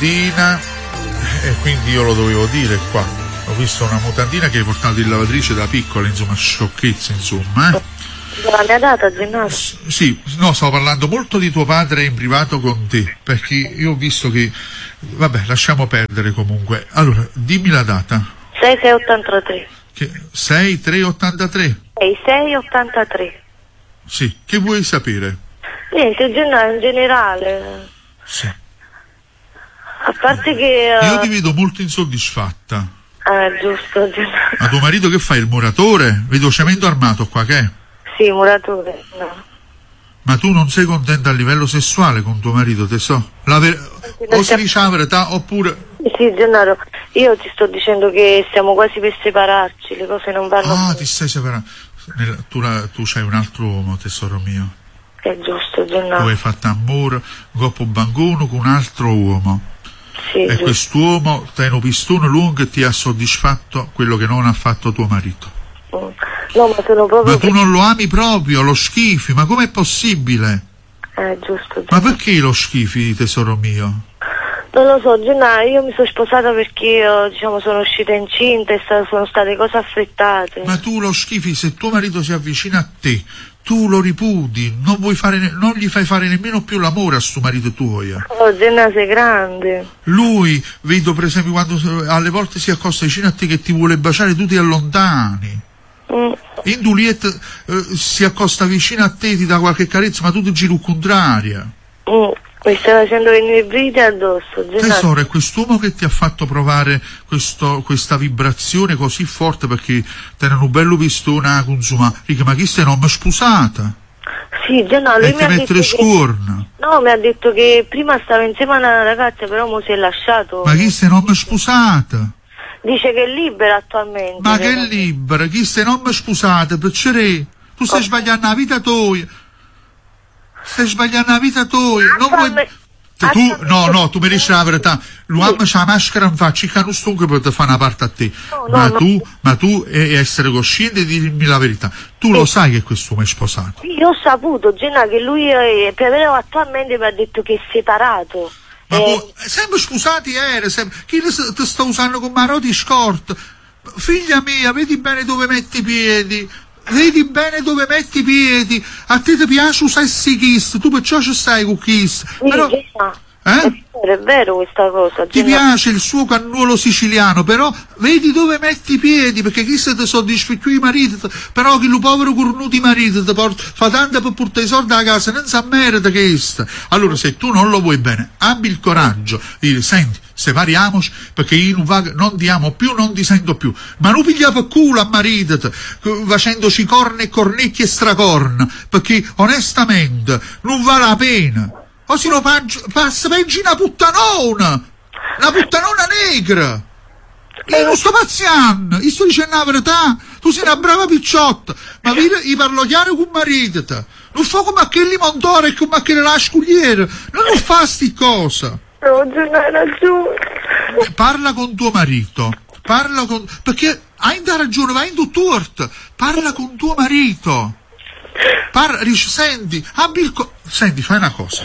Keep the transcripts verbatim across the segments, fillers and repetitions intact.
mutandina, e quindi io lo dovevo dire qua. Ho visto una mutandina che hai portato in lavatrice da piccola, insomma, sciocchezza, insomma, eh. La mia data, Gennaro? S- sì, no, stavo parlando molto di tuo padre in privato con te, perché io ho visto che, vabbè, lasciamo perdere comunque. Allora, dimmi la data. sei sei ottantatré. Che, sei tre ottantatré? sei sei ottantatré. Sì, che vuoi sapere? Niente, Gennaro, in generale. Sì. A parte che... Uh... Io ti vedo molto insoddisfatta. Ah, giusto, Gennaro. Ma tuo marito che fa, il muratore? Vedo cemento armato qua, che è? Sì, muratore, no. Ma tu non sei contenta a livello sessuale con tuo marito, te so? La ver- o si dice la verità oppure... Sì, Gennaro, io ti sto dicendo che stiamo quasi per separarci, le cose non vanno. Ah, bene. ti stai separando. Nel- tu, la- tu c'hai un altro uomo, tesoro mio. È giusto, Gennaro. Tu hai fatto amore coppo banguno con un altro uomo. Sì, E giusto. quest'uomo ti ha un pistone lungo e ti ha soddisfatto quello che non ha fatto tuo marito. Mm. No, ma sono proprio... Ma tu non lo ami proprio, lo schifi, ma com'è possibile? Eh, giusto, Gennaro. Ma perché lo schifi, tesoro mio? Non lo so, Gennaro, io mi sono sposata perché io, diciamo, sono uscita incinta e sta- sono state cose affrettate. Ma tu lo schifi, se tuo marito si avvicina a te, tu lo ripudi, non vuoi fare, ne- non gli fai fare nemmeno più l'amore a sto marito tuo. eh. Oh, Gennaro, sei grande. Lui, vedo per esempio quando eh, alle volte si accosta vicino a te che ti vuole baciare, tu ti allontani. Mm. In Juliet eh, si accosta vicino a te, ti dà qualche carezza, ma tu ti giri al contrario. Mm. Mi stai facendo venire i brividi addosso, Gennaro. Tesoro, è quest'uomo che ti ha fatto provare questo, questa vibrazione così forte perché te ne un bello pistone a consumare. Rica, ma chi stai non mi sposata? Sì, Gennaro, E lui ti mi ha detto mette le che... scuorna. No, mi ha detto che prima stava insieme a una ragazza, però mo si è lasciato. Ma chi stai non mi sposata? Dice che è libera attualmente. Ma che Gennaro. libera, chi stai non mi sposata? Perché tu stai Oh. sbagliando la vita tua. Stai sbagliando la vita tua. Non vuoi... Fammi- Te tu, Fammi- no, no, tu mi dici la verità. L'uomo c'ha la maschera in faccia, che non sto che per fare una parte a te. No, no, ma no. tu, ma tu e essere cosciente di dirmi la verità. Tu lo sai che quest'uomo è sposato. Io ho saputo, Gennaro, che lui è, però attualmente mi ha detto che è separato. Ma Eh, poi, sempre sposati era, sempre. Chi le s- ti sta usando con maroti scort? Figlia mia, vedi bene dove metti i piedi. Vedi bene dove metti i piedi. A te ti piace usare il kiss, tu perciò ci stai con kiss. sì, Però, Gennaro, eh? è vero, è vero questa cosa. Ti Gennaro. piace il suo cannuolo siciliano, però vedi dove metti i piedi, perché chi se ti soddisfa più i mariti, però chi lo povero cornuto i mariti ti porta, fa tanto per portare i soldi a casa, non sa merita che sta. Allora se tu non lo vuoi bene, abbi il coraggio di dire, senti, separiamoci, perché io non, va, non ti amo più, non ti sento più, ma non piglia per culo a marito, facendoci corna e cornecchi e stracorna, perché onestamente non vale la pena. O se no pag- passa peggio una puttanona, una puttanona negra. Io non sto pazziando, io sto dicendo la verità, tu sei una brava picciotta, ma vi, io parlo chiaro con marito, te. Non fa come a quelli montore e come a quelli la scugliera, non lo fa sti cosa. No, Gennaro, hai ragione. Parla con tuo marito, parla con, perché hai da ragione, vai in tutt'orto, parla con tuo marito. Parla, dice, senti, abbi il co- senti, fai una cosa.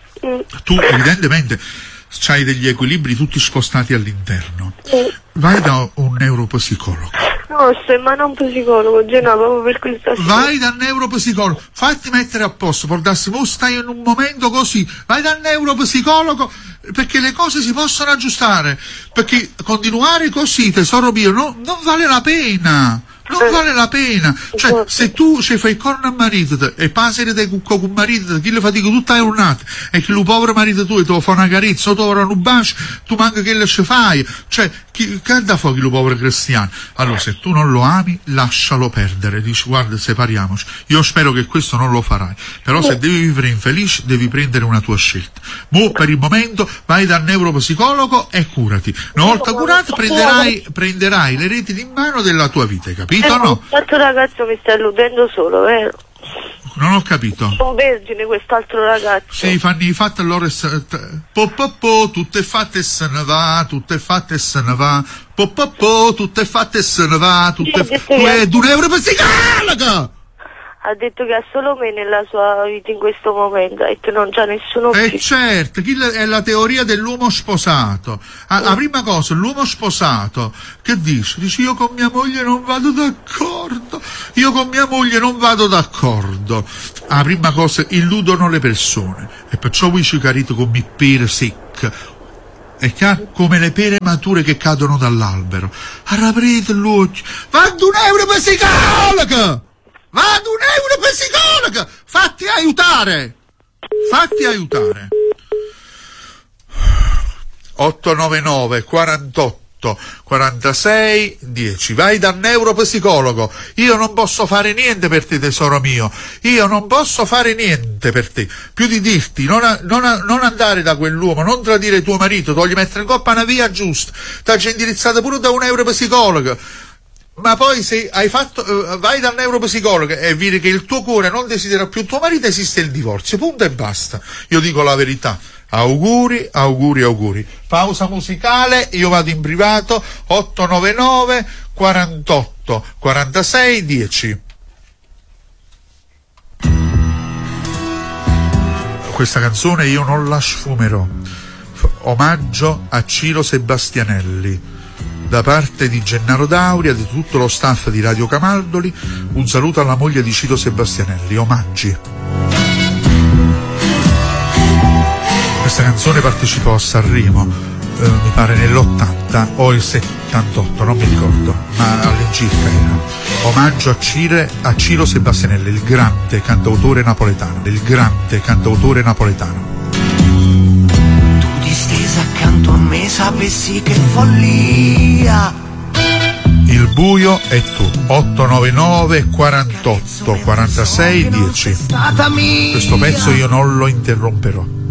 Tu evidentemente c'hai degli equilibri tutti spostati all'interno. Vai da un neuropsicologo. No, sto in mano a un psicologo, Gennaro, proprio per questa sera. Vai dal neuropsicologo, fatti mettere a posto, portarsi, mo stai in un momento così, vai dal neuropsicologo perché le cose si possono aggiustare, perché continuare così, tesoro mio, no, non vale la pena. Non vale la pena, cioè se tu ci fai corno a marito e passi di cucco con marito, chi le fatica tutta la giornata e che lo povero marito tuo ti fa una carezza o ti ora un bacio, tu manca che le ci fai, cioè chi, che da fuoco lo povero cristiano. Allora se tu non lo ami lascialo perdere, dici guarda separiamoci, io spero che questo non lo farai, però se devi vivere infelice devi prendere una tua scelta. Mo per il momento vai dal neuropsicologo e curati, una volta curato prenderai, prenderai le reti in mano della tua vita, capito? Eh, O no? Quest'altro ragazzo mi sta illudendo solo, vero? Non ho capito. Un vergine quest'altro ragazzo. Sì, fanno i fatti allora. Po po po, tutto è fatto e se ne va, tutto è fatto e se ne va. Po po po, tutto è fatto e se ne va, tutto è fatto. Tu è un euro per psicologo! ha detto che ha solo me nella sua vita in questo momento e che non c'ha nessuno più. Eh certo, quella è la teoria dell'uomo sposato. Ah, la prima cosa, l'uomo sposato, che dice? Dice io con mia moglie non vado d'accordo, io con mia moglie non vado d'accordo. La prima cosa, illudono le persone e perciò voi ci carite come pere secche. E ca- come le pere mature che cadono dall'albero. Araprete l'occhio. Vado un euro per psicologa! Vado un euro per psicologa! Fatti aiutare! Fatti aiutare! otto nove nove quarantotto quarantasei dieci. Vai dal neuropsicologo. Io non posso fare niente per te, tesoro mio. Io non posso fare niente per te. Più di dirti, non, a, non, a, non andare da quell'uomo, non tradire tuo marito, togli mettere in coppa una via giusta. T'hai indirizzato pure da un neuropsicologo. Ma poi se hai fatto, uh, vai dal neuropsicologo e vedi che il tuo cuore non desidera più tuo marito, esiste il divorzio, punto e basta. Io dico la verità. Auguri, auguri, auguri. Pausa musicale, io vado in privato. Otto nove nove quarantotto quarantasei dieci. Questa canzone io non la sfumerò. Omaggio a Ciro Sebastianelli da parte di Gennaro Dauria, di tutto lo staff di Radio Camaldoli. Un saluto alla moglie di Ciro Sebastianelli. Omaggi. Questa canzone partecipò a Sanremo, eh, mi pare nell'ottanta o il settantotto, non mi ricordo, ma all'incirca era. Omaggio a, Cire, a Ciro Sebastianelli, il grande cantautore napoletano, il grande cantautore napoletano. Tu distesa accanto a me sapessi che follia. Il buio è tu. Otto nove nove quarantotto quarantasei dieci. Questo pezzo io non lo interromperò.